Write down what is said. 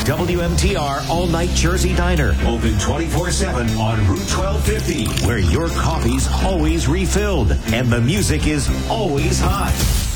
WMTR All Night Jersey Diner. Open 24/7 on Route 1250, where your coffee's always refilled and the music is always hot.